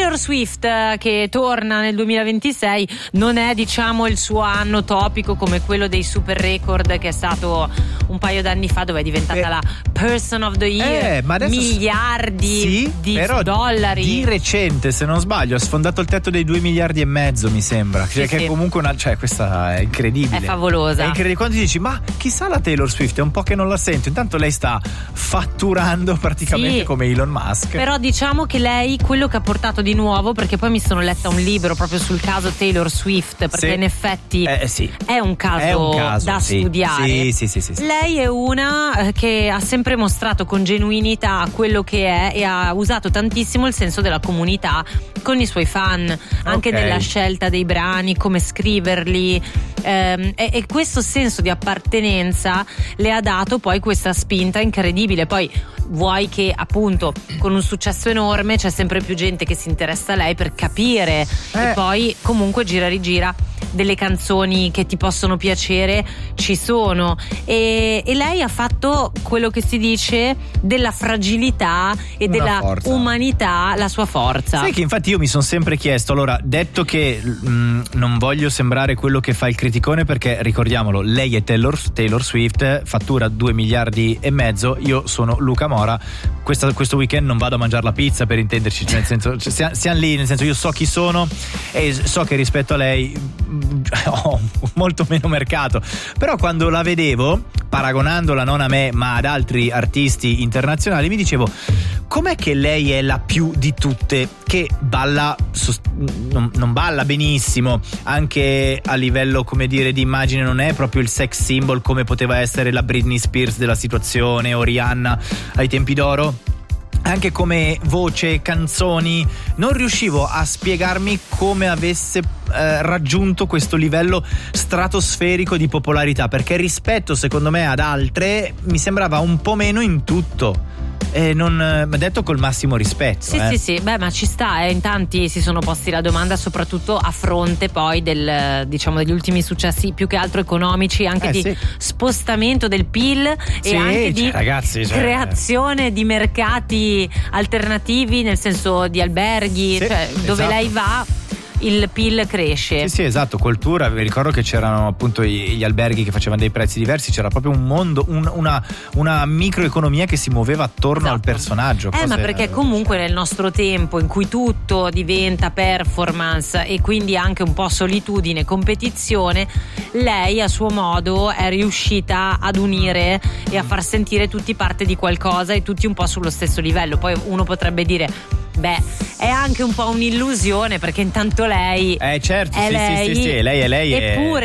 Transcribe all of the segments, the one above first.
Taylor Swift, che torna nel 2026, non è diciamo il suo anno topico come quello dei super record che è stato un paio d'anni fa, dove è diventata la Person of the Year, ma adesso miliardi di dollari. Di recente, se non sbaglio, ha sfondato il tetto dei 2,5 miliardi, mi sembra. Sì, che è comunque questa è incredibile. È favolosa. È incredibile. Quando ti dici, ma chissà la Taylor Swift, è un po' che non la sento. Intanto lei sta fatturando praticamente come Elon Musk. Però diciamo che lei, quello che ha portato di nuovo, perché poi mi sono letta un libro proprio sul caso Taylor Swift, perché in effetti è un caso da studiare. Sì. Lei è una che ha sempre mostrato con genuinità quello che è e ha usato tantissimo il senso della comunità con i suoi fan, anche nella scelta dei brani, come scriverli, e questo senso di appartenenza le ha dato poi questa spinta incredibile. Poi vuoi che appunto con un successo enorme c'è sempre più gente che si interessa a lei per capire, e poi comunque gira e rigira delle canzoni che ti possono piacere ci sono, e lei ha fatto quello che si dice della fragilità e della umanità la sua forza. Sai che infatti io mi sono sempre chiesto, allora, detto che non voglio sembrare quello che fa il criticone, perché ricordiamolo, lei è Taylor Swift, fattura 2,5 miliardi, io sono Luca Mora. Questo weekend non vado a mangiare la pizza, per intenderci, nel senso, siamo lì, nel senso, io so chi sono e so che rispetto a lei ho molto meno mercato, però quando la vedevo, paragonandola non a me ma ad altri artisti internazionali, mi dicevo, com'è che lei è la più di tutte, che balla non balla benissimo, anche a livello, come dire, di immagine non è proprio il sex symbol come poteva essere la Britney Spears della situazione o Rihanna ai tempi d'oro. Anche come voce, canzoni, non riuscivo a spiegarmi come avesse raggiunto questo livello stratosferico di popolarità, perché rispetto secondo me ad altre mi sembrava un po' meno in tutto. Detto col massimo rispetto. Sì, beh, ma ci sta, in tanti si sono posti la domanda, soprattutto a fronte poi degli ultimi successi più che altro economici, anche di spostamento del PIL e anche di creazione di mercati alternativi, nel senso di alberghi, dove lei va il PIL cresce. Sì, esatto, cultura. Vi ricordo che c'erano appunto gli alberghi che facevano dei prezzi diversi, c'era proprio un mondo, una microeconomia che si muoveva attorno al personaggio. Ma perché comunque nel nostro tempo in cui tutto diventa performance e quindi anche un po' solitudine, competizione, lei a suo modo è riuscita ad unire e a far sentire tutti parte di qualcosa e tutti un po' sullo stesso livello. Poi uno potrebbe dire, beh, è anche un po' un'illusione, perché intanto lei certo, è lei, sì, lei è lei,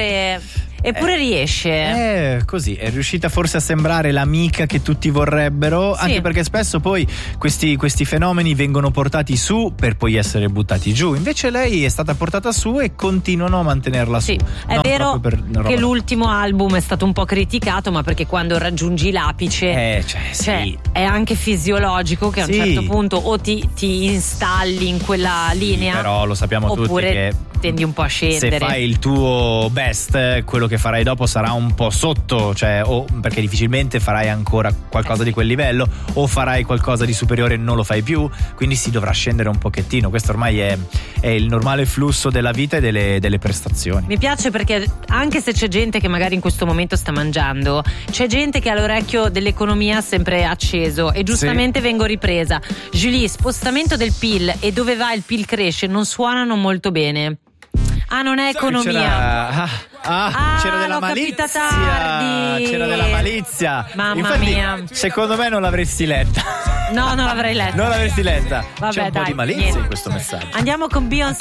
eppure riesce. Così è riuscita forse a sembrare l'amica che tutti vorrebbero, anche perché spesso poi questi fenomeni vengono portati su per poi essere buttati giù, invece lei è stata portata su e continuano a mantenerla su. È vero che l'ultimo album è stato un po' criticato, ma perché quando raggiungi l'apice è anche fisiologico che a un certo punto o ti installi in quella linea, però lo sappiamo tutti che tendi un po' a scendere. Se fai il tuo best, quello che farai dopo sarà un po' sotto, o perché difficilmente farai ancora qualcosa di quel livello, o farai qualcosa di superiore e non lo fai più, quindi si dovrà scendere un pochettino. Questo ormai è il normale flusso della vita e delle prestazioni. Mi piace perché anche se c'è gente che magari in questo momento sta mangiando, c'è gente che ha l'orecchio dell'economia sempre acceso, e giustamente vengo ripresa. Julie, spostamento del PIL e dove va il PIL cresce non suonano molto bene. Non è economia. C'era della malizia. Tardi. C'era della malizia. Mamma mia. Secondo me non l'avresti letta. No, non l'avrei letta. Non l'avresti letta. Vabbè, c'è un po' di malizia in questo messaggio. Andiamo con Beyoncé.